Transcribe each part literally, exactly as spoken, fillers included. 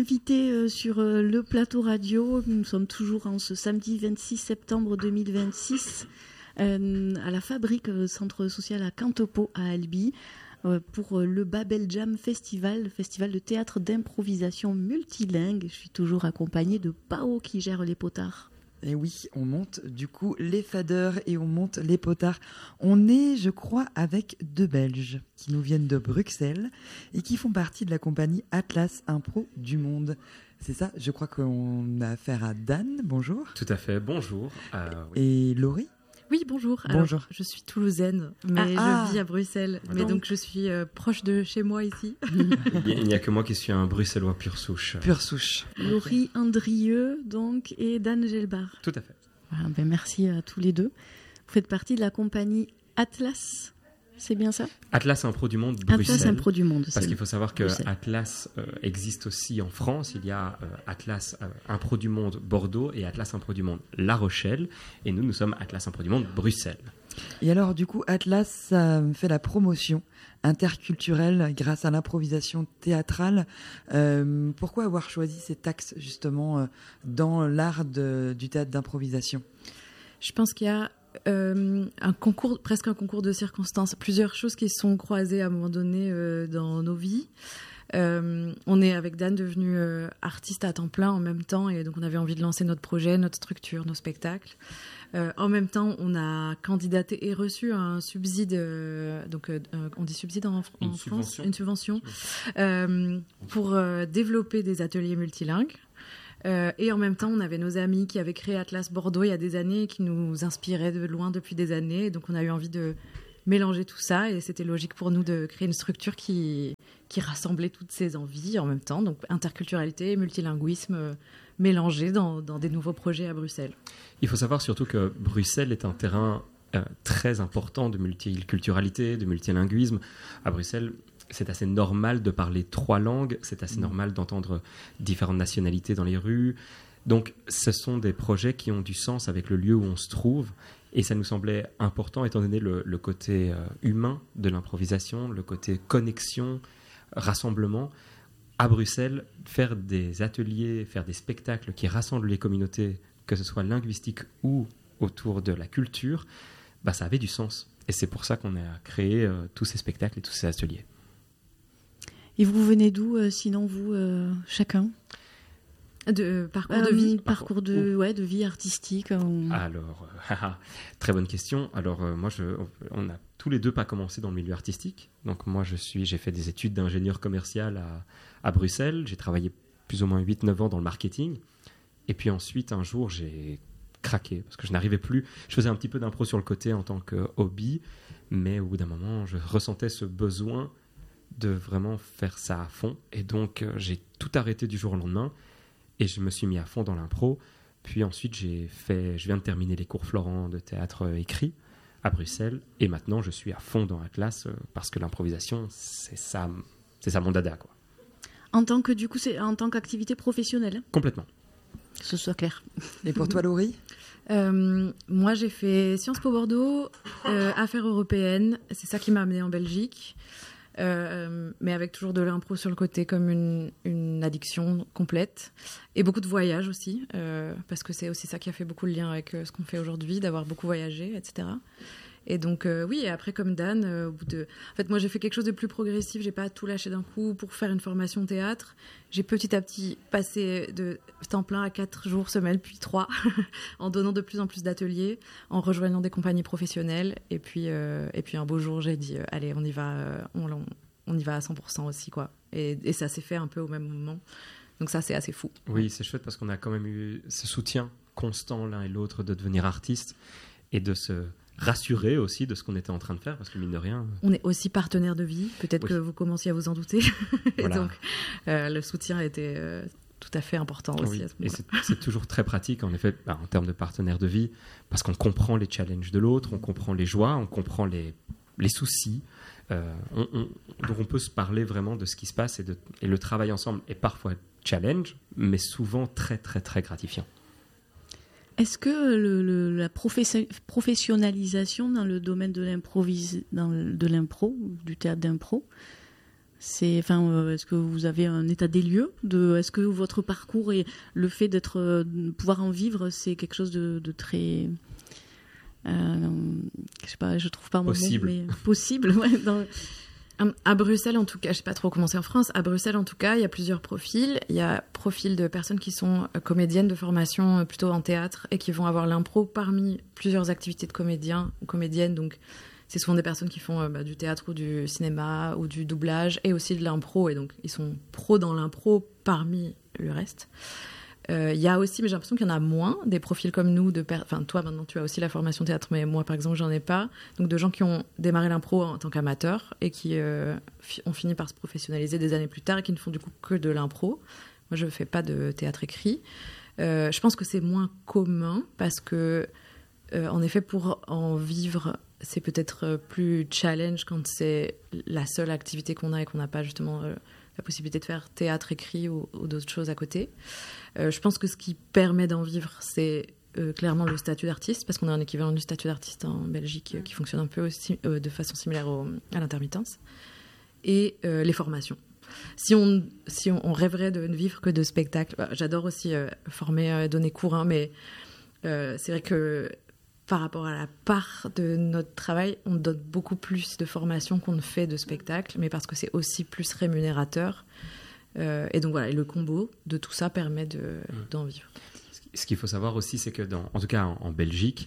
Invité sur le plateau radio, nous sommes toujours en ce samedi vingt-six septembre deux mille vingt-six euh, à la Fabrique, centre social à Cantepo à Albi, euh, pour le Babel Jam Festival, le festival de théâtre d'improvisation multilingue. Je suis toujours accompagnée de Pao qui gère les potards. Et oui, on monte du coup les fadeurs et on monte les potards. On est, je crois, avec deux Belges qui nous viennent de Bruxelles et qui font partie de la compagnie Atlas Impro du Monde. C'est ça, je crois qu'on a affaire à Dan, bonjour. Tout à fait, bonjour. Euh, oui. Et Laurie ? Oui, bonjour. Bonjour. Alors, je suis toulousaine, mais ah, je vis à Bruxelles. ah, mais donc, donc, je suis euh, proche de chez moi ici. Il n'y a, a que moi qui suis un bruxellois pure souche. Pure souche. Laurie Andrieux, donc, et Dan Gelbar. Tout à fait. Voilà, ben merci à tous les deux. Vous faites partie de la compagnie Atlas, c'est bien ça ? Atlas Impro du Monde Bruxelles. Atlas Impro du Monde. Parce qu'il faut savoir que Bruxelles. Atlas euh, existe aussi en France. Il y a euh, Atlas euh, Impro du Monde Bordeaux et Atlas Impro du Monde La Rochelle. Et nous, nous sommes Atlas Impro du Monde Bruxelles. Et alors, du coup, Atlas ça fait la promotion interculturelle grâce à l'improvisation théâtrale. Euh, pourquoi avoir choisi cet axe, justement, euh, dans l'art de, du théâtre d'improvisation ? Je pense qu'il y a euh, un concours, presque un concours de circonstances, plusieurs choses qui se sont croisées à un moment donné euh, dans nos vies. Euh, on est avec Dan devenu euh, artiste à temps plein en même temps, et donc on avait envie de lancer notre projet, notre structure, nos spectacles. Euh, en même temps, on a candidaté et reçu un subside, euh, donc euh, on dit subside en, en une France, subvention. une subvention, euh, pour euh, développer des ateliers multilingues. Euh, et en même temps, on avait nos amis qui avaient créé Atlas Bordeaux il y a des années, qui nous inspiraient de loin depuis des années. Donc on a eu envie de mélanger tout ça, et c'était logique pour nous de créer une structure qui, qui rassemblait toutes ces envies en même temps. Donc interculturalité, multilinguisme euh, mélangés dans, dans des nouveaux projets à Bruxelles. Il faut savoir surtout que Bruxelles est un terrain euh, très important de multiculturalité, de multilinguisme. À Bruxelles, c'est assez normal de parler trois langues, c'est assez mmh. normal d'entendre différentes nationalités dans les rues. Donc, ce sont des projets qui ont du sens avec le lieu où on se trouve. Et ça nous semblait important, étant donné le, le côté euh, humain de l'improvisation, le côté connexion, rassemblement. À Bruxelles, faire des ateliers, faire des spectacles qui rassemblent les communautés, que ce soit linguistique ou autour de la culture, bah, ça avait du sens. Et c'est pour ça qu'on a créé euh, tous ces spectacles et tous ces ateliers. Et vous venez d'où, euh, sinon, vous, euh, chacun ? De euh, parcours euh, de vie, parcours de, ouais, de vie artistique. Euh... Alors, euh, très bonne question. Alors, euh, moi, je, on n'a tous les deux pas commencé dans le milieu artistique. Donc, moi, je suis, j'ai fait des études d'ingénieur commercial à, à Bruxelles. J'ai travaillé plus ou moins huit neuf ans dans le marketing. Et puis ensuite, un jour, j'ai craqué parce que je n'arrivais plus. Je faisais un petit peu d'impro sur le côté en tant que hobby, mais au bout d'un moment, je ressentais ce besoin de vraiment faire ça à fond. Et donc, euh, j'ai tout arrêté du jour au lendemain et je me suis mis à fond dans l'impro. Puis ensuite, j'ai fait, je viens de terminer les cours Florent de théâtre écrit à Bruxelles. Et maintenant, je suis à fond dans Atlas euh, parce que l'improvisation, c'est ça, c'est ça mon dada, quoi. En tant que, du coup, c'est en tant qu'activité professionnelle. Complètement. Que ce soit clair. Et pour toi, Laurie ? euh, Moi, j'ai fait Sciences Po Bordeaux, euh, affaires européennes. C'est ça qui m'a amenée en Belgique. Euh, mais avec toujours de l'impro sur le côté comme une, une addiction complète. Et beaucoup de voyages aussi, euh, parce que c'est aussi ça qui a fait beaucoup le lien avec euh, ce qu'on fait aujourd'hui, d'avoir beaucoup voyagé, et cetera. Et donc, euh, oui, et après, comme Dan, euh, au bout de... En fait, moi, j'ai fait quelque chose de plus progressif. J'ai pas tout lâché d'un coup pour faire une formation théâtre. J'ai petit à petit passé de temps plein à quatre jours semaine, puis trois, en donnant de plus en plus d'ateliers, en rejoignant des compagnies professionnelles. Et puis, euh, et puis un beau jour, j'ai dit, euh, allez, on y va, euh, on, on, on y va à cent pour cent aussi, quoi. Et, et ça s'est fait un peu au même moment. Donc ça, c'est assez fou. Oui, c'est chouette parce qu'on a quand même eu ce soutien constant l'un et l'autre de devenir artiste et de se rassurer aussi de ce qu'on était en train de faire, parce que mine de rien... On est aussi partenaire de vie, peut-être oui. que vous commenciez à vous en douter. Voilà. Et donc, euh, le soutien était euh, tout à fait important aussi oui. à ce moment-là. Et c'est, c'est toujours très pratique, en effet, bah, en termes de partenaire de vie, parce qu'on comprend les challenges de l'autre, on comprend les joies, on comprend les, les soucis. Euh, on, on, donc on peut se parler vraiment de ce qui se passe, et, de, et le travail ensemble est parfois challenge, mais souvent très, très, très gratifiant. Est-ce que le, le, la professe- professionnalisation dans le domaine de, l'improvis- dans le, de l'impro, du théâtre d'impro, C'est, enfin, euh, est-ce que vous avez un état des lieux de, est-ce que votre parcours et le fait d'être, euh, de pouvoir en vivre, c'est quelque chose de, de très, euh, je sais pas, je trouve pas mon possible. mot, mais possible, ouais, dans... À Bruxelles, en tout cas, je sais pas trop comment c'est en France. À Bruxelles, en tout cas, il y a plusieurs profils. Il y a profil de personnes qui sont comédiennes de formation plutôt en théâtre et qui vont avoir l'impro parmi plusieurs activités de comédiens ou comédiennes. Donc, c'est souvent des personnes qui font bah, du théâtre ou du cinéma ou du doublage et aussi de l'impro. Et donc, ils sont pros dans l'impro parmi le reste. Il euh, y a aussi, mais j'ai l'impression qu'il y en a moins, des profils comme nous, de per... enfin toi maintenant tu as aussi la formation théâtre, mais moi par exemple j'en ai pas, donc de gens qui ont démarré l'impro en tant qu'amateurs et qui euh, fi- ont fini par se professionnaliser des années plus tard et qui ne font du coup que de l'impro. Moi je fais pas de théâtre écrit. Euh, je pense que c'est moins commun parce que euh, en effet pour en vivre c'est peut-être plus challenge quand c'est la seule activité qu'on a et qu'on n'a pas justement euh, la possibilité de faire théâtre écrit ou, ou d'autres choses à côté. Euh, je pense que ce qui permet d'en vivre, c'est euh, clairement le statut d'artiste, parce qu'on a un équivalent du statut d'artiste en Belgique euh, qui fonctionne un peu aussi, euh, de façon similaire au, à l'intermittence, et euh, les formations. Si on, si on, on rêverait de ne vivre que de spectacles, bah, j'adore aussi euh, former, euh, donner cours, hein, mais euh, c'est vrai que par rapport à la part de notre travail, on donne beaucoup plus de formations qu'on ne fait de spectacles, mais parce que c'est aussi plus rémunérateur. Euh, et donc voilà, et le combo de tout ça permet de, mmh. d'en vivre. Ce qu'il faut savoir aussi, c'est que, dans, en tout cas en, en Belgique,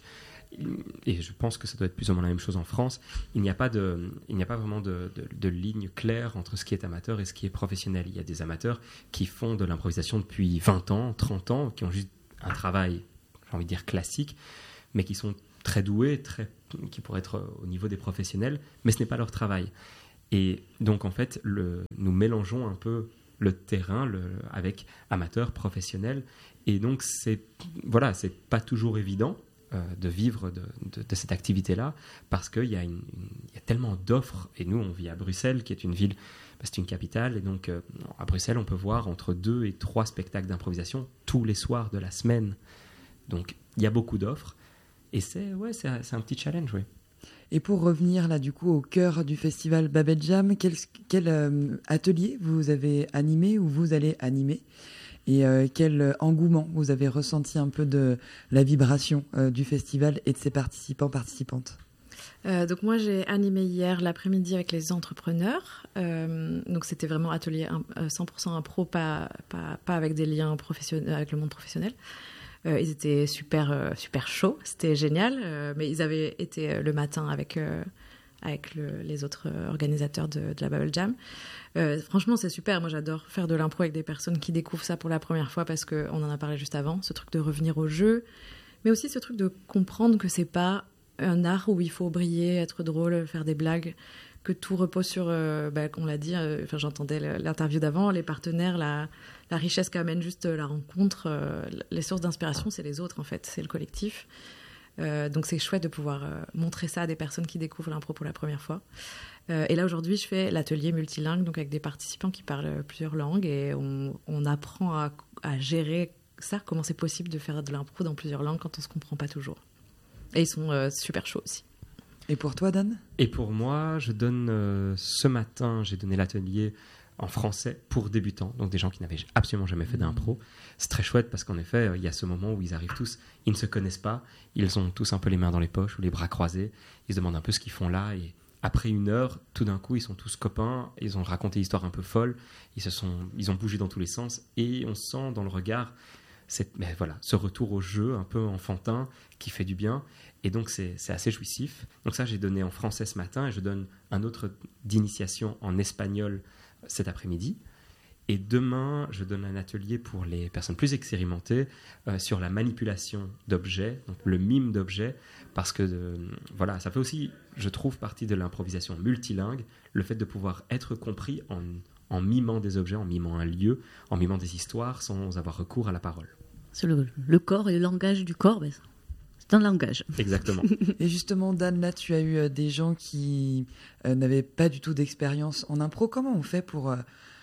et je pense que ça doit être plus ou moins la même chose en France, il n'y a pas, de, il n'y a pas vraiment de, de, de ligne claire entre ce qui est amateur et ce qui est professionnel. Il y a des amateurs qui font de l'improvisation depuis vingt ans, trente ans, qui ont juste un travail, j'ai envie de dire classique, mais qui sont très doués, très, qui pourraient être au niveau des professionnels, mais ce n'est pas leur travail. Et donc, en fait, le, nous mélangeons un peu le terrain le, avec amateurs, professionnels, et donc, c'est, voilà, c'est pas toujours évident euh, de vivre de, de, de cette activité-là, parce qu'il y a, une, une, il y a tellement d'offres, et nous, on vit à Bruxelles, qui est une ville, bah, c'est une capitale, et donc, euh, à Bruxelles, on peut voir entre deux et trois spectacles d'improvisation tous les soirs de la semaine. Donc, il y a beaucoup d'offres, et c'est, ouais, c'est, c'est un petit challenge, oui. Et pour revenir là du coup au cœur du festival Babel Jam, quel, quel euh, atelier vous avez animé ou vous allez animer et euh, quel engouement vous avez ressenti un peu de la vibration euh, du festival et de ses participants, participantes? Euh, donc moi j'ai animé hier l'après-midi avec les entrepreneurs, euh, donc c'était vraiment atelier cent pour cent impro, pas, pas, pas avec des liens professionnels, avec le monde professionnel. Euh, ils étaient super, euh, super chauds, c'était génial, euh, mais ils avaient été euh, le matin avec, euh, avec le, les autres organisateurs de, de la Babel Jam. Euh, franchement, c'est super. Moi, j'adore faire de l'impro avec des personnes qui découvrent ça pour la première fois parce qu'on en a parlé juste avant, ce truc de revenir au jeu, mais aussi ce truc de comprendre que c'est pas un art où il faut briller, être drôle, faire des blagues, que tout repose sur, euh, bah, on l'a dit, euh, enfin, j'entendais l'interview d'avant, les partenaires, la, la richesse qu'amène juste la rencontre, euh, les sources d'inspiration, c'est les autres en fait, c'est le collectif. Euh, donc c'est chouette de pouvoir euh, montrer ça à des personnes qui découvrent l'impro pour la première fois. Euh, et là aujourd'hui, je fais l'atelier multilingue, donc avec des participants qui parlent plusieurs langues et on, on apprend à, à gérer ça, comment c'est possible de faire de l'impro dans plusieurs langues quand on se comprend pas toujours. Et ils sont euh, super chauds aussi. Et pour toi, Dan ? Et pour moi, je donne euh, ce matin, j'ai donné l'atelier en français pour débutants, donc des gens qui n'avaient absolument jamais fait d'impro. C'est très chouette parce qu'en effet, il y a ce moment où ils arrivent tous, ils ne se connaissent pas, ils ont tous un peu les mains dans les poches ou les bras croisés, ils se demandent un peu ce qu'ils font là et après une heure, tout d'un coup, ils sont tous copains, ils ont raconté une histoire un peu folle, ils, se sont, ils ont bougé dans tous les sens et on sent dans le regard cette, mais voilà, ce retour au jeu un peu enfantin qui fait du bien. Et donc, c'est, c'est assez jouissif. Donc ça, j'ai donné en français ce matin et je donne un autre d'initiation en espagnol cet après-midi. Et demain, je donne un atelier pour les personnes plus expérimentées euh, sur la manipulation d'objets, donc le mime d'objets, parce que euh, voilà, ça fait aussi, je trouve, partie de l'improvisation multilingue, le fait de pouvoir être compris en, en mimant des objets, en mimant un lieu, en mimant des histoires, sans avoir recours à la parole. C'est le, le corps et le langage du corps, ben, c'est un langage. Exactement. Et justement, Dan, là, tu as eu euh, des gens qui euh, n'avaient pas du tout d'expérience en impro. Comment on fait pour... Euh,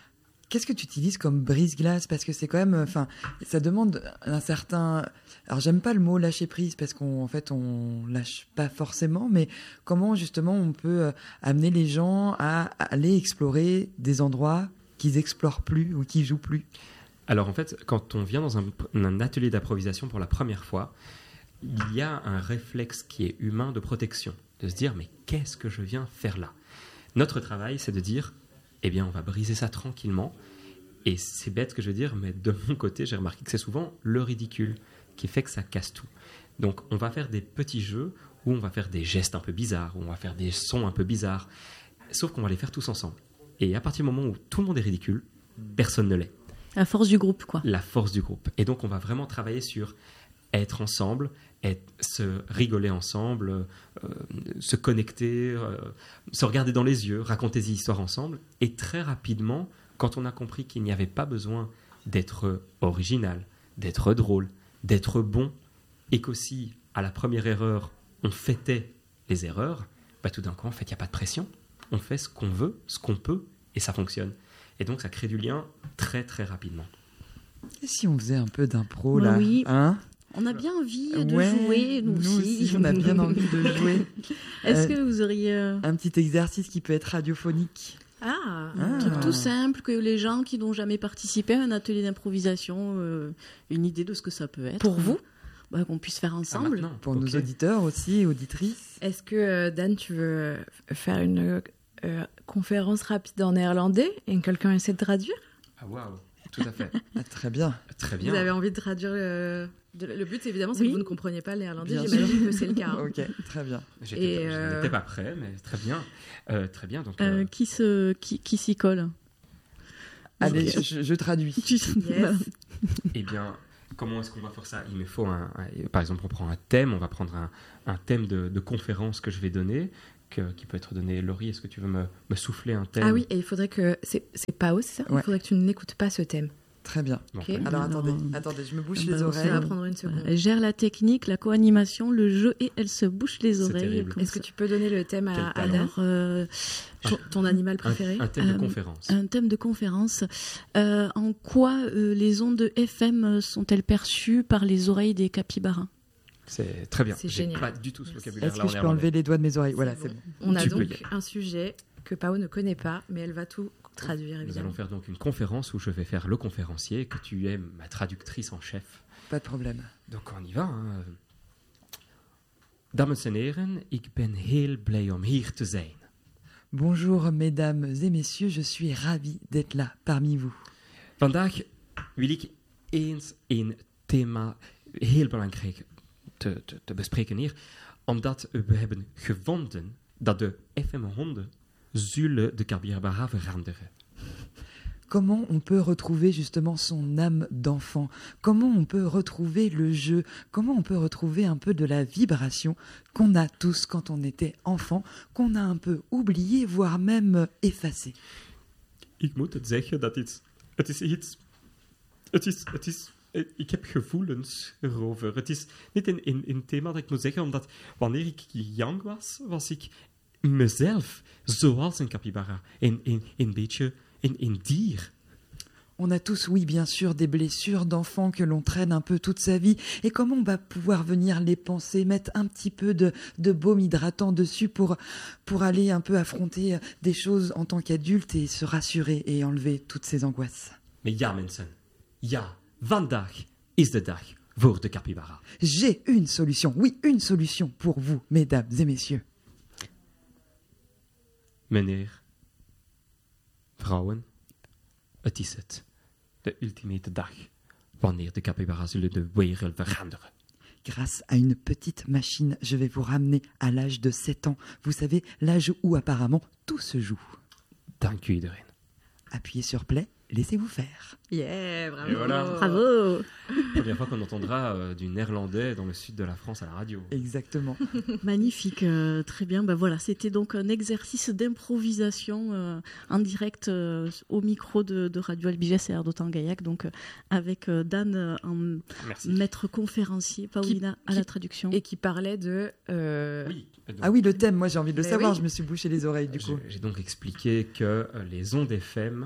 qu'est-ce que tu utilises comme brise-glace? Parce que c'est quand même, enfin, ça demande un certain. Alors, j'aime pas le mot lâcher prise parce qu'en fait, on lâche pas forcément, mais comment justement on peut euh, amener les gens à aller explorer des endroits qu'ils explorent plus ou qu'ils jouent plus? Alors en fait, quand on vient dans un, un atelier d'improvisation pour la première fois, il y a un réflexe qui est humain de protection, de se dire mais qu'est-ce que je viens faire là? Notre travail, c'est de dire eh bien on va briser ça tranquillement. Et c'est bête ce que je veux dire, mais de mon côté, j'ai remarqué que c'est souvent le ridicule qui fait que ça casse tout. Donc on va faire des petits jeux où on va faire des gestes un peu bizarres, où on va faire des sons un peu bizarres, sauf qu'on va les faire tous ensemble. Et à partir du moment où tout le monde est ridicule, personne ne l'est. La force du groupe, quoi. La force du groupe. Et donc on va vraiment travailler sur être ensemble, être, se rigoler ensemble, euh, se connecter, euh, se regarder dans les yeux, raconter des histoires ensemble. Et très rapidement, quand on a compris qu'il n'y avait pas besoin d'être original, d'être drôle, d'être bon, et qu'aussi, à la première erreur, on fêtait les erreurs, bah, tout d'un coup, en fait, il n'y a pas de pression. On fait ce qu'on veut, ce qu'on peut, et ça fonctionne. Et donc, ça crée du lien très, très rapidement. Et si on faisait un peu d'impro, Bah là, oui. hein? On a bien envie de Ouais, jouer, nous, nous aussi. aussi, on a bien envie de jouer. Est-ce Euh, que vous auriez euh, Un petit exercice qui peut être radiophonique. Ah, un Ah. truc tout simple que les gens qui n'ont jamais participé à un atelier d'improvisation, euh, une idée de ce que ça peut être? Pour vous? Bah, qu'on puisse faire Ah, ensemble. maintenant, Pour ok. nos auditeurs aussi, auditrices. Est-ce que, euh, Dan, tu veux euh, faire une euh, conférence rapide en néerlandais et que quelqu'un essaie de traduire? Ah, waouh, tout à fait. Ah, très bien. Très bien. Vous avez envie de traduire le... de- Le but, évidemment, c'est Oui. que vous ne compreniez pas le néerlandais. Bien J'imagine que c'est le cas. hein. Ok, très bien. J'étais Et, pas- euh, Je n'étais pas prêt, mais très bien. Euh, très bien. Donc, Euh, euh, qui se, qui, qui s'y colle? Allez, Ok. je, je traduis. Tu- Yes. eh bien, comment est-ce qu'on va faire ça? Il me faut un, un- par exemple, on prend un thème. On va prendre un, un thème de, de conférence que je vais donner, que, qui peut être donné. Laurie, est-ce que tu veux me, me souffler un thème? Ah oui, et il faudrait que... C'est c'est pas haut, c'est ça? Ouais. Il faudrait que tu n'écoutes pas ce thème. Très bien. Bon, Ok. ouais. Alors, Alors, attendez, euh, attendez, je me bouche bah, les on Ça oreilles. va prendre une seconde. Elle gère la technique, la co-animation, le jeu et elle se bouche les C'est oreilles. terrible. comme Est-ce que ça. tu peux donner le thème à, Quel à talent. Dan? Alors, euh, Ton, ton animal préféré? Un, un thème de Euh, conférence. un thème de conférence. Euh, en quoi euh, les ondes F M sont-elles perçues par les oreilles des capybaras? C'est très bien. c'est J'ai génial. pas du tout ce Merci. vocabulaire-là Est-ce en que je peux néerlandais. enlever les doigts de mes oreilles? Voilà, c'est bon. On a Tu peux y donc aller. un sujet que Pao ne connaît pas, mais elle va tout traduire, Nous évidemment. allons faire donc une conférence où je vais faire le conférencier, que tu es ma traductrice en chef. Pas de problème. Donc on y va. Hein. Dames en heren, ik ben heel blij om hier te zijn. Bonjour, mesdames et messieurs, je suis ravi d'être là parmi vous. Vandaag wil ik eens een thema heel belangrijk te, te, te bespreken hier, omdat we hebben gevonden dat de F M-honden zullen de capybara veranderen. Comment on peut retrouver justement son âme d'enfant? Comment on peut retrouver le jeu? Comment on peut retrouver un peu de la vibration qu'on a tous quand on était enfant, qu'on a un peu oublié, voire même effacé? Ik moet het zeggen, dat iets, het is iets, het is, het is, eh, ik heb gevoelens erover. Het is niet een, een, een thema dat ik moet zeggen, omdat wanneer ik jong was, was ik mezelf zoals een capybara. Een, een, een beetje een, een dier. On a tous, oui, bien sûr, des blessures d'enfant que l'on traîne un peu toute sa vie. Et comment on va pouvoir venir les penser, mettre un petit peu de, de baume hydratant dessus pour, pour aller un peu affronter des choses en tant qu'adulte et se rassurer et enlever toutes ces angoisses? Maar ja, mensen. Ja, vandaag is de dag voor de capybara. J'ai une solution, oui, une solution pour vous, mesdames et messieurs. Meneer, vrouwen, het is het. De ultimate dag. Wanneer de capybara zullen de wereld veranderen. Grâce à une petite machine, je vais vous ramener à l'âge de sept ans. Vous savez, l'âge où apparemment tout se joue. Dank u iedereen. Appuyez sur play, laissez-vous faire. Yeah, bravo. Et voilà. Bravo! Première fois qu'on entendra euh, du néerlandais dans le sud de la France à la radio. Exactement. Magnifique, euh, très bien. Ben voilà, c'était donc un exercice d'improvisation euh, en direct euh, au micro de, de Radio Albiges et Ardotang-Gaillac, donc euh, avec euh, Dan euh, en Merci. maître conférencier, Paulina à qui- la traduction. Et qui parlait de... euh, Oui. donc, Ah oui, le thème, moi j'ai envie de le Mais savoir, oui. je me suis bouché les oreilles du coup. J'ai j'ai donc expliqué que euh, les ondes F M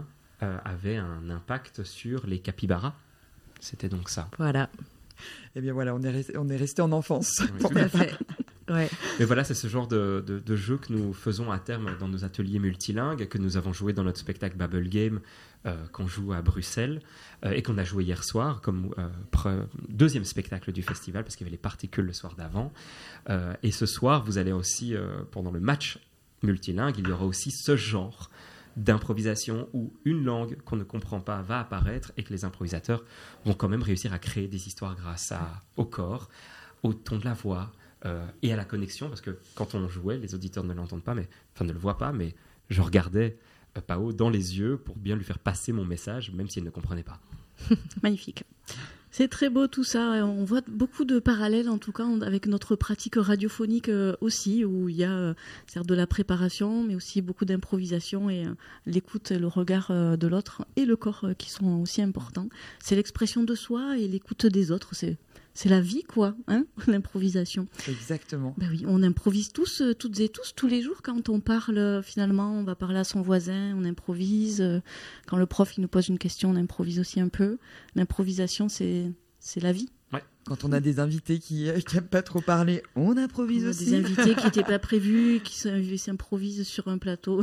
euh, avait un impact sur les capybaras. C'était donc ça. Voilà. Eh bien voilà, on est resté, on est resté en enfance. Oui, Tout à fait. Ouais. Mais voilà, c'est ce genre de, de, de jeu que nous faisons à terme dans nos ateliers multilingues, que nous avons joué dans notre spectacle Babel Game, euh, qu'on joue à Bruxelles, euh, et qu'on a joué hier soir, comme euh, pre- deuxième spectacle du festival, parce qu'il y avait les particules le soir d'avant. Euh, et ce soir, vous allez aussi, euh, pendant le match multilingue, il y aura aussi ce genre d'improvisation où une langue qu'on ne comprend pas va apparaître et que les improvisateurs vont quand même réussir à créer des histoires grâce à, au corps, au ton de la voix, Euh, et à la connexion, parce que quand on jouait, les auditeurs ne l'entendent pas, mais, enfin ne le voient pas, mais je regardais euh, Pao dans les yeux pour bien lui faire passer mon message, même si elle ne comprenait pas. Magnifique. C'est très beau tout ça. On voit beaucoup de parallèles, en tout cas, avec notre pratique radiophonique euh, aussi, où il y a euh, certes de la préparation, mais aussi beaucoup d'improvisation et euh, l'écoute et le regard euh, de l'autre et le corps euh, qui sont aussi importants. C'est l'expression de soi et l'écoute des autres. C'est C'est la vie, quoi, hein, l'improvisation. Exactement. Ben oui, on improvise tous, euh, toutes et tous, tous les jours. Quand on parle, euh, finalement, on va parler à son voisin, on improvise. Euh, quand le prof il nous pose une question, on improvise aussi un peu. L'improvisation, c'est, c'est la vie. Quand on a des invités qui n'aiment pas trop parler, on improvise On a aussi. des invités qui n'étaient pas prévus, qui s'improvisent sur un plateau.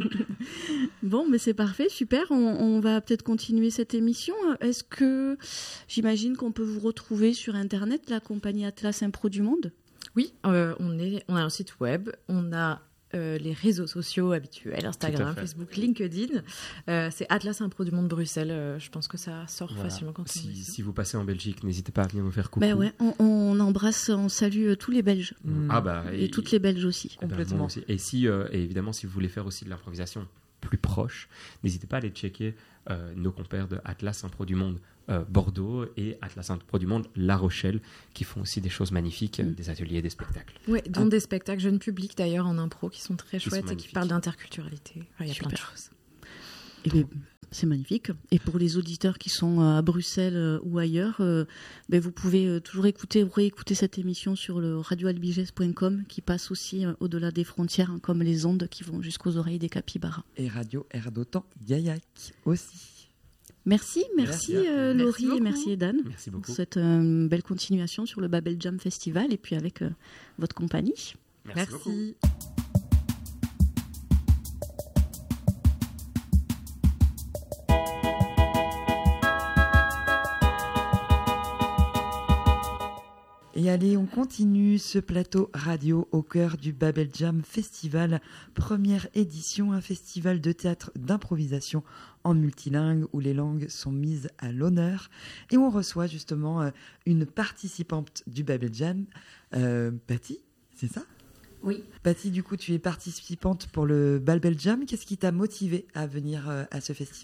Bon, mais c'est parfait, super. On, on va peut-être continuer cette émission. Est-ce que, j'imagine qu'on peut vous retrouver sur Internet, la compagnie Atlas Impro du Monde ? Oui, euh, on, est, on a un site web, on a euh, les réseaux sociaux habituels, Instagram, Facebook, LinkedIn. Euh, c'est Atlas Impro du Monde Bruxelles. Euh, je pense que ça sort Voilà. facilement quand on Si, est si vous passez en Belgique, n'hésitez pas à venir nous faire coucou. Ben ouais, on, on embrasse, on salue euh, tous les Belges. Mm. Ah bah, Et, toutes les Belges aussi. Eh ben, Complètement. moi aussi. Et, si, euh, et évidemment, si vous voulez faire aussi de l'improvisation plus proche, n'hésitez pas à aller checker euh, nos compères de Atlas Impro du Monde euh, Bordeaux et Atlas Impro du Monde La Rochelle, qui font aussi des choses magnifiques, euh, Mm. des ateliers, des spectacles. Oui, dont Ah. des spectacles jeunes publics d'ailleurs en impro qui sont très Qui sont chouettes et qui magnifiques. parlent d'interculturalité. Enfin, il y a plein de Super. choses. Et ben, c'est magnifique. Et pour les auditeurs qui sont à Bruxelles euh, ou ailleurs, euh, ben, vous pouvez euh, toujours écouter ou réécouter cette émission sur le radio albiges point com qui passe aussi euh, au-delà des frontières, hein, comme les ondes qui vont jusqu'aux oreilles des capybaras. Et Radio Air d'Otan Gaillac aussi. Merci, merci, Merci. euh, Merci Laurie et beaucoup. merci Edan. Merci On beaucoup. souhaite euh, une belle continuation sur le Babel Jam Festival et puis avec euh, votre compagnie. Merci beaucoup. Merci. Et allez, on continue ce plateau radio au cœur du Babel Jam Festival, première édition, un festival de théâtre d'improvisation en multilingue où les langues sont mises à l'honneur. Et on reçoit justement euh, une participante du Babel Jam, euh, Patty, c'est ça ? Oui. Patty, du coup, tu es participante pour le Babel Jam. Qu'est-ce qui t'a motivée à venir euh, à ce festival ?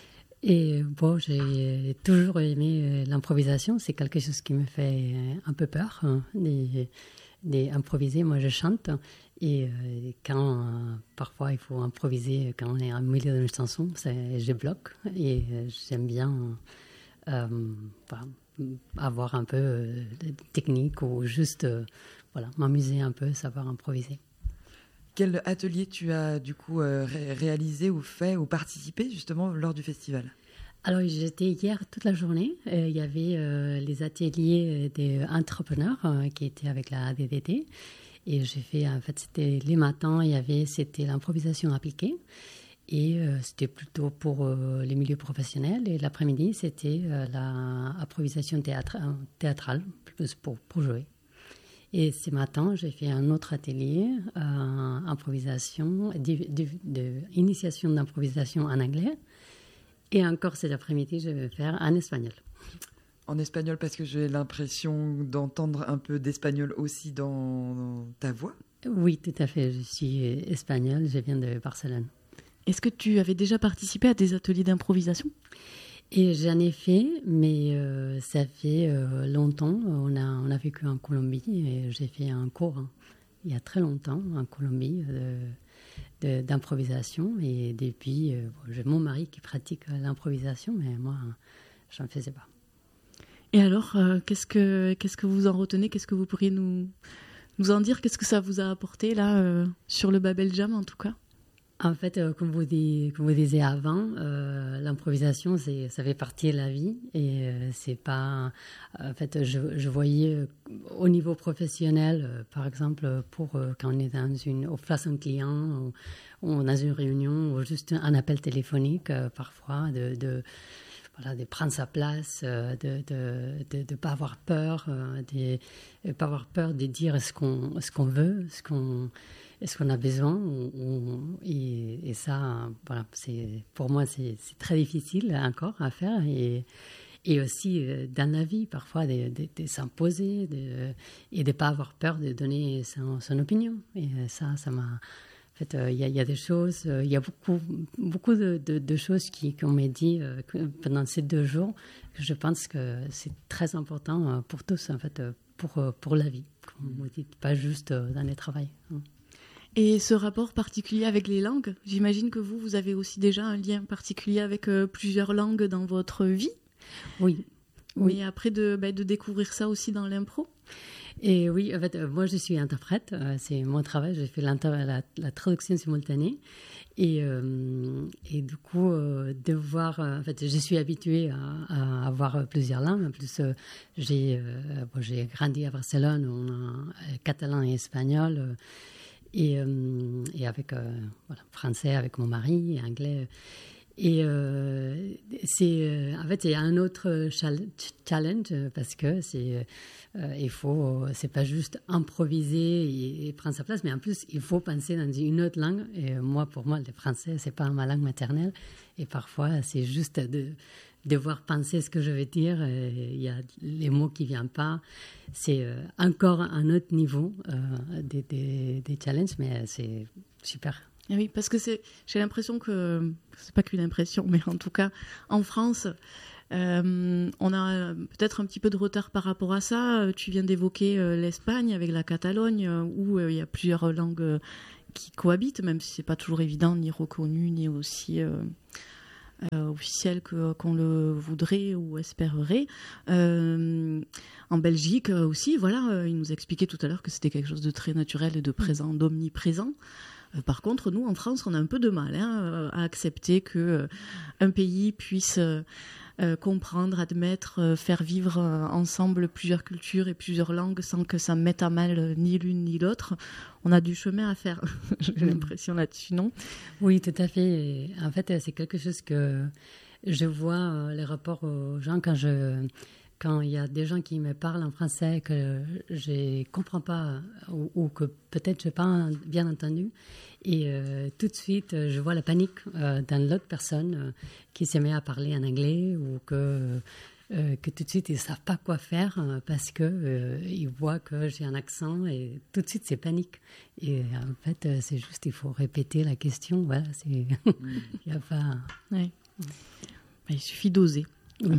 Et bon, j'ai toujours aimé euh, l'improvisation. C'est quelque chose qui me fait euh, un peu peur hein, de- d'improviser. Moi, je chante. Et euh, quand euh, parfois il faut improviser, quand on est au milieu d'une chanson, c'est- je bloque. Et euh, j'aime bien euh, enfin, avoir un peu euh, de technique ou juste euh, voilà, m'amuser un peu, savoir improviser. Quel atelier tu as du coup euh, ré- réalisé ou fait ou participé justement lors du festival ? Alors, j'étais hier toute la journée. Euh, il y avait euh, les ateliers des entrepreneurs euh, qui étaient avec la A D D T. Et j'ai fait, en fait, c'était les matins, il y avait, c'était l'improvisation appliquée. Et euh, c'était plutôt pour euh, les milieux professionnels. Et l'après-midi, c'était euh, l'improvisation théâtre, euh, théâtrale, plus pour, pour jouer. Et ce matin, j'ai fait un autre atelier, euh, improvisation, de, de, de- initiation d'improvisation en anglais. Et encore cet après-midi, je vais faire en espagnol. En espagnol, parce que j'ai l'impression d'entendre un peu d'espagnol aussi dans, dans ta voix. Oui, tout à fait. Je suis espagnole, je viens de Barcelone. Est-ce que tu avais déjà participé à des ateliers d'improvisation ? Et j'en ai fait, mais euh, ça fait euh, longtemps. On a, on a vécu en Colombie et j'ai fait un cours hein, il y a très longtemps en Colombie euh, de- d'improvisation. Et depuis, euh, bon, j'ai mon mari qui pratique l'improvisation, mais moi, je n'en faisais pas. Et alors, euh, qu'est-ce que qu'est-ce que vous en retenez ? Qu'est-ce que vous pourriez nous, nous en dire ? Qu'est-ce que ça vous a apporté là, euh, sur le Babel Jam en tout cas ? En fait, euh, comme, vous dis, comme vous disiez avant, euh, l'improvisation, c'est, ça fait partie de la vie. Et euh, c'est pas. En fait, je, je voyais euh, au niveau professionnel, euh, par exemple, pour euh, quand on est dans une, au face un client, ou, ou dans une réunion, ou juste un appel téléphonique, euh, parfois, de. de Voilà, de prendre sa place, euh, de ne de, de, de pas avoir peur, euh, de ne pas avoir peur de dire ce qu'on, ce qu'on veut, ce qu'on, ce qu'on a besoin. Ou, ou, et, et ça, voilà, c'est, pour moi, c'est, c'est très difficile encore à faire. Et, et aussi euh, dans la vie, parfois, de, de, de s'imposer de, et de ne pas avoir peur de donner son, son opinion. Et ça, ça m'a... En fait, il euh, y, y a des choses, il euh, y a beaucoup, beaucoup de, de, de choses qui, qu'on m'a dit euh, pendant ces deux jours. Que je pense que c'est très important euh, pour tous, en fait, euh, pour, euh, pour la vie, comme vous dites, pas juste euh, dans le travail. Hein. Et ce rapport particulier avec les langues, j'imagine que vous, vous avez aussi déjà un lien particulier avec euh, plusieurs langues dans votre vie. Oui. Oui. Mais après de, bah, de découvrir ça aussi dans l'impro. Et oui, en fait, euh, moi je suis interprète, euh, c'est mon travail, j'ai fait la, la traduction simultanée. Et, euh, et du coup, euh, de voir, euh, en fait, je suis habituée à, à avoir plusieurs langues. En plus, euh, j'ai, euh, bon, j'ai grandi à Barcelone, on a catalan et espagnol, euh, et, euh, et avec euh, voilà, français avec mon mari, et anglais. Et euh, c'est, euh, en fait, il y a un autre challenge parce que c'est, euh, il faut, c'est pas juste improviser et, et prendre sa place, mais en plus, il faut penser dans une autre langue. Et moi, pour moi, le français, c'est pas ma langue maternelle. Et parfois, c'est juste de devoir penser ce que je veux dire. Il y a les mots qui viennent pas. C'est euh, encore un autre niveau euh, des, des, des challenges, mais c'est super. Et oui, parce que c'est, j'ai l'impression que, c'est pas qu'une impression, mais en tout cas, en France, euh, on a peut-être un petit peu de retard par rapport à ça. Tu viens d'évoquer euh, l'Espagne avec la Catalogne, euh, où euh, il y a plusieurs langues euh, qui cohabitent, même si c'est pas toujours évident, ni reconnu, ni aussi euh, euh, officiel que, qu'on le voudrait ou espérerait. Euh, en Belgique euh, aussi, voilà, euh, il nous expliquait tout à l'heure que c'était quelque chose de très naturel et de présent, d'omniprésent. Par contre, nous, en France, on a un peu de mal hein, à accepter qu'un euh, pays puisse euh, euh, comprendre, admettre, euh, faire vivre euh, ensemble plusieurs cultures et plusieurs langues sans que ça mette à mal euh, ni l'une ni l'autre. On a du chemin à faire, j'ai l'impression là-dessus, non ? Oui, tout à fait. Et en fait, c'est quelque chose que je vois, euh, les rapports aux gens, quand je... Quand il y a des gens qui me parlent en français que je ne comprends pas ou, ou que peut-être je n'ai pas bien entendu, et euh, tout de suite, je vois la panique euh, dans l'autre personne euh, qui se met à parler en anglais ou que, euh, que tout de suite, ils ne savent pas quoi faire euh, parce qu'ils euh, voient que j'ai un accent et tout de suite, c'est panique. Et en fait, c'est juste, il faut répéter la question. Voilà, c'est... il y a pas... Ouais. Il suffit d'oser. Oui.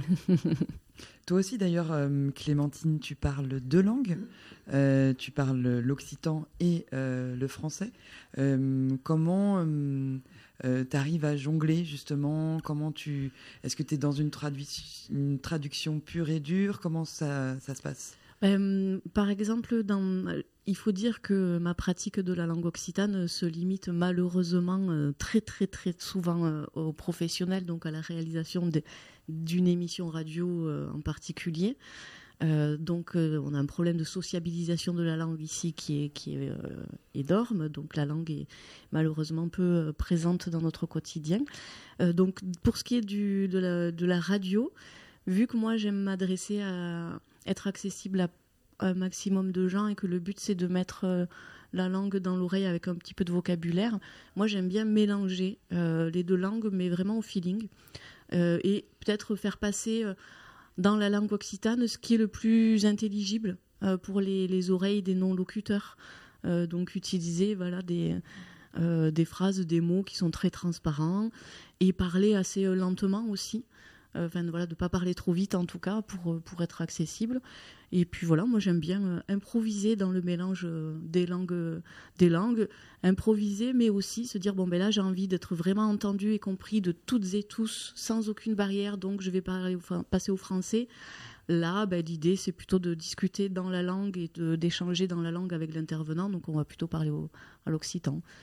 Toi aussi, d'ailleurs, euh, Clémentine, tu parles deux langues. Euh, tu parles l'occitan et euh, le français. Euh, comment euh, euh, tu arrives à jongler, justement ? Comment tu... Est-ce que tu es dans une, tradu- une traduction pure et dure ? Comment ça, ça se passe ? Euh, par exemple, dans, il faut dire que ma pratique de la langue occitane se limite malheureusement euh, très très très souvent euh, aux professionnels, donc à la réalisation de, d'une émission radio euh, en particulier. Euh, donc euh, on a un problème de sociabilisation de la langue ici qui est, qui est euh, énorme, donc la langue est malheureusement peu euh, présente dans notre quotidien. Euh, donc pour ce qui est du, de, la, de la radio, vu que moi j'aime m'adresser à être accessible à un maximum de gens et que le but c'est de mettre euh, la langue dans l'oreille avec un petit peu de vocabulaire, moi j'aime bien mélanger euh, les deux langues mais vraiment au feeling euh, et peut-être faire passer euh, dans la langue occitane ce qui est le plus intelligible euh, pour les, les oreilles des non-locuteurs, euh, donc utiliser voilà, des, euh, des phrases, des mots qui sont très transparents et parler assez euh, lentement aussi. Enfin, voilà, de ne pas parler trop vite en tout cas pour, pour être accessible. Et puis voilà, moi j'aime bien euh, improviser dans le mélange euh, des langues, euh, des langues, improviser, mais aussi se dire bon ben là j'ai envie d'être vraiment entendu et compris de toutes et tous sans aucune barrière, donc je vais parler, enfin, passer au français. Là, ben, l'idée c'est plutôt de discuter dans la langue et de, d'échanger dans la langue avec l'intervenant, donc on va plutôt parler au, à l'occitan.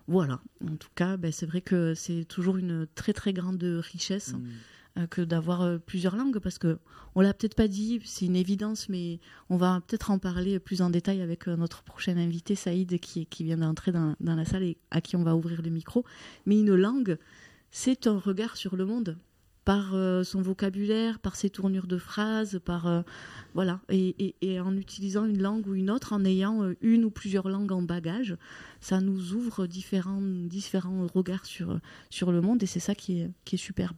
voilà, en tout cas, ben, c'est vrai que c'est toujours une très très grande richesse mmh. euh, que d'avoir euh, plusieurs langues, parce qu'on ne l'a peut-être pas dit, c'est une évidence, mais on va peut-être en parler plus en détail avec euh, notre prochain invité, Saïd, qui, qui vient d'entrer dans, dans la salle et à qui on va ouvrir le micro. Mais une langue, c'est un regard sur le monde, par euh, son vocabulaire, par ses tournures de phrases, par euh, voilà, et, et, et en utilisant une langue ou une autre, en ayant euh, une ou plusieurs langues en bagage, ça nous ouvre différents, différents regards sur, sur le monde, et c'est ça qui est, qui est superbe.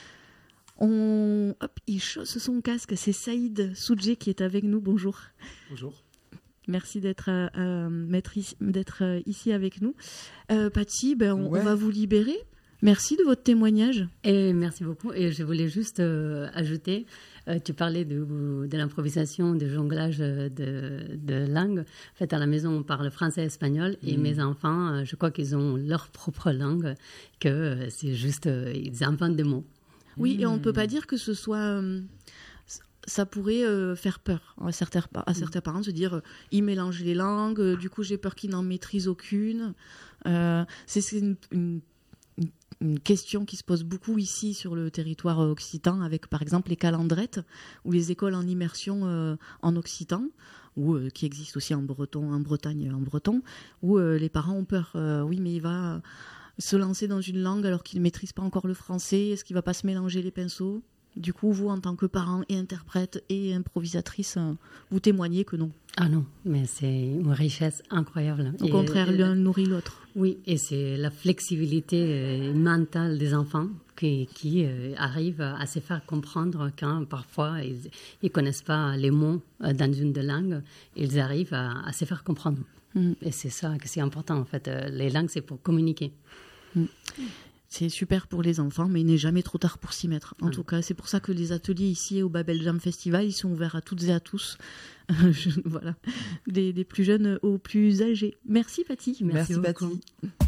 On, hop, il chausse son casque, c'est Saïd Soudjé qui est avec nous. Bonjour. Bonjour. Merci d'être, euh, ici, d'être euh, ici avec nous. Euh, Paty, ben, on, ouais. on va vous libérer. Merci de votre témoignage. Et merci beaucoup. Et je voulais juste euh, ajouter, euh, tu parlais de, de l'improvisation, du jonglage de, de langues. En fait, à la maison, on parle français et espagnol. Mmh. Et mes enfants, euh, je crois qu'ils ont leur propre langue, que euh, c'est juste, euh, ils inventent des mots. Oui, mmh. et on ne peut pas dire que ce soit... Euh, ça pourrait euh, faire peur à certains, à certains parents de se dire euh, ils mélangent les langues, euh, du coup j'ai peur qu'ils n'en maîtrisent aucune. Euh, c'est, c'est une... une une question qui se pose beaucoup ici sur le territoire occitan, avec par exemple les calendrettes ou les écoles en immersion euh, en occitan, ou euh, qui existent aussi en breton, en Bretagne, en breton, où euh, les parents ont peur. Euh, oui, mais il va se lancer dans une langue alors qu'il ne maîtrise pas encore le français. Est-ce qu'il ne va pas se mélanger les pinceaux ? Du coup, vous, en tant que parent et interprète et improvisatrice, vous témoignez que non. Ah non, mais c'est une richesse incroyable. Au et contraire, l'un nourrit l'autre. Oui, et c'est la flexibilité mentale des enfants qui, qui euh, arrivent à se faire comprendre quand parfois ils ne connaissent pas les mots dans une des langues, ils arrivent à, à se faire comprendre. Mm. Et c'est ça que c'est important en fait. Les langues, c'est pour communiquer. Mm. C'est super pour les enfants, mais il n'est jamais trop tard pour s'y mettre. En mmh. tout cas, c'est pour ça que les ateliers ici au Babel Jam Festival, ils sont ouverts à toutes et à tous. Je, voilà, des, des plus jeunes aux plus âgés. Merci Paty. Merci, Merci Paty.